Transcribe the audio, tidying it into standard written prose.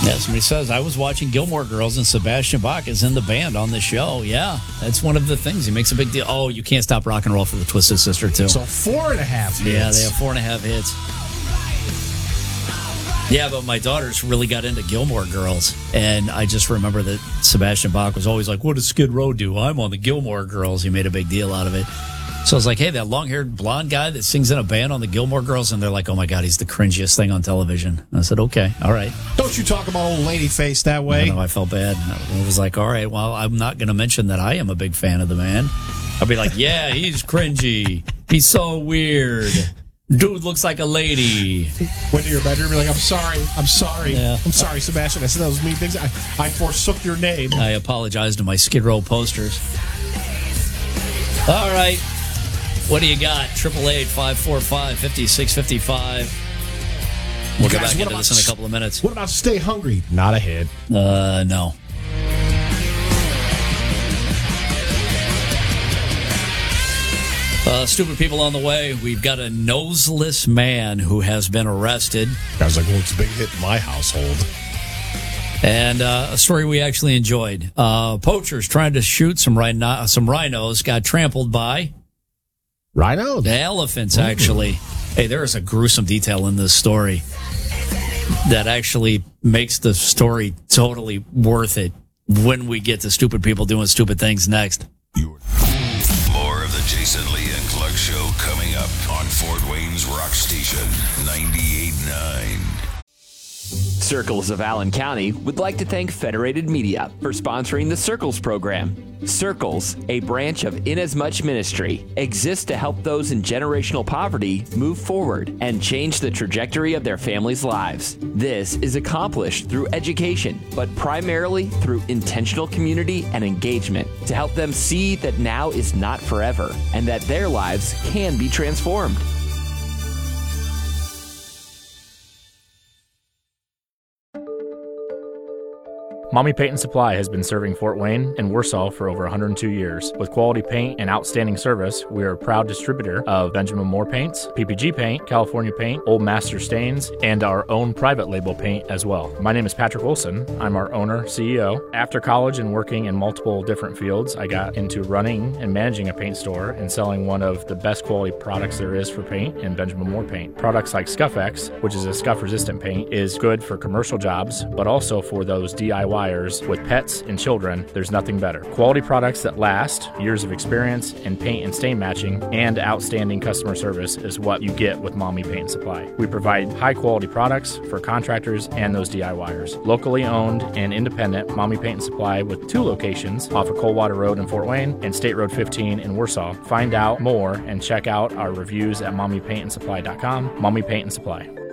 Yeah, somebody says, I was watching Gilmore Girls and Sebastian Bach is in the band on the show. Yeah, that's one of the things. He makes a big deal. Oh, you can't stop rock and roll for the Twisted Sister, too. So 4.5 hits. Yeah, they have 4.5 hits. Yeah, but my daughters really got into Gilmore Girls, and I just remember that Sebastian Bach was always like, what does Skid Row do? I'm on the Gilmore Girls. He made a big deal out of it. So I was like, hey, that long-haired blonde guy that sings in a band on the Gilmore Girls, and they're like, oh, my God, he's the cringiest thing on television. And I said, okay, all right. Don't you talk about old lady face that way. I felt bad. I was like, all right, well, I'm not going to mention that I am a big fan of the man. I'll be like, yeah, he's cringy. He's so weird. Dude looks like a lady. Went to your bedroom, you're like, I'm sorry, Yeah. I'm sorry, Sebastian. I said those mean things. I forsook your name. I apologize to my Skid Row posters. All right. What do you got? 888-545-5655. We'll get back into this in a couple of minutes. What about Stay Hungry? Not a hit. No. Stupid people on the way. We've got a noseless man who has been arrested. I was like, well, it's a big hit in my household. And a story we actually enjoyed. Poachers trying to shoot some rhinos got trampled by... Rhino? The elephants, actually. Hey, there is a gruesome detail in this story that actually makes the story totally worth it when we get to stupid people doing stupid things next. More of the Jason Lee and Clark Show coming up on Fort Wayne's Rock Station 98.9. Circles of Allen County would like to thank Federated Media for sponsoring the Circles program. Circles, a branch of Inasmuch Ministry, exists to help those in generational poverty move forward and change the trajectory of their families' lives. This is accomplished through education, but primarily through intentional community and engagement to help them see that now is not forever and that their lives can be transformed. Mommy Paint and Supply has been serving Fort Wayne and Warsaw for over 102 years. With quality paint and outstanding service, we are a proud distributor of Benjamin Moore paints, PPG paint, California paint, Old Master stains, and our own private label paint as well. My name is Patrick Wilson. I'm our owner, CEO. After college and working in multiple different fields, I got into running and managing a paint store and selling one of the best quality products there is for paint in Benjamin Moore paint. Products like Scuff-X, which is a scuff-resistant paint, is good for commercial jobs, but also for those DIYers with pets and children. There's nothing better. Quality products that last, years of experience in paint and stain matching, and outstanding customer service is what you get with Mommy Paint and Supply. We provide high quality products for contractors and those DIYers. Locally owned and independent Mommy Paint and Supply with 2 locations off of Coldwater Road in Fort Wayne and State Road 15 in Warsaw. Find out more and check out our reviews at mommypaintandsupply.com. Mommy Paint and Supply.